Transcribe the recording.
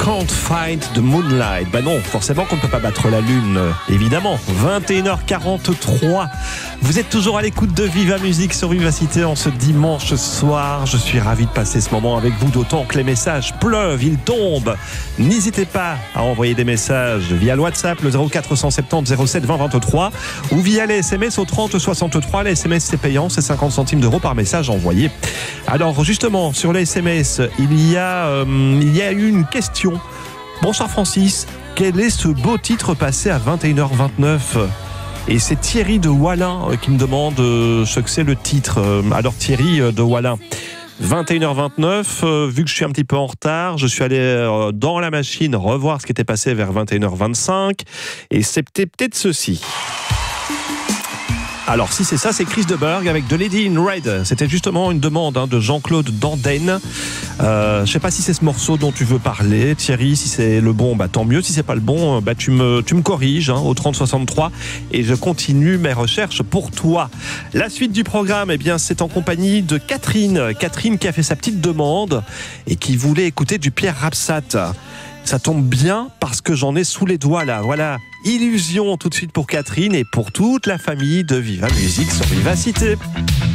Can't Find the Moonlight. Ben non, forcément qu'on ne peut pas battre la lune, évidemment. 21h43. Vous êtes toujours à l'écoute de Viva Musique sur Vivacité en ce dimanche soir. Je suis ravi de passer ce moment avec vous, d'autant que les messages pleuvent, ils tombent. N'hésitez pas à envoyer des messages via le WhatsApp, le 0470 07 20 23, ou via les SMS au 30 63. Les SMS, c'est payant, c'est 50 centimes d'euros par message envoyé. Alors justement, sur les SMS, il y a eu une question. Bonsoir Francis, quel est ce beau titre passé à 21h29 ? Et c'est Thierry de Wallin qui me demande ce que c'est le titre. Alors Thierry de Wallin, 21h29, vu que je suis un petit peu en retard, je suis allé dans la machine revoir ce qui était passé vers 21h25, et c'était peut-être ceci. Alors si c'est ça, c'est Chris de Burgh avec The Lady in Red. C'était justement une demande de Jean-Claude Danden. Je sais pas si c'est ce morceau dont tu veux parler, Thierry. Si c'est le bon, tant mieux. Si c'est pas le bon, tu me corriges au 3063 et je continue mes recherches pour toi. La suite du programme, c'est en compagnie de Catherine. Catherine qui a fait sa petite demande et qui voulait écouter du Pierre Rapsat. Ça tombe bien parce que j'en ai sous les doigts là. Voilà, Illusion tout de suite pour Catherine et pour toute la famille de Viva Musique sur Vivacité.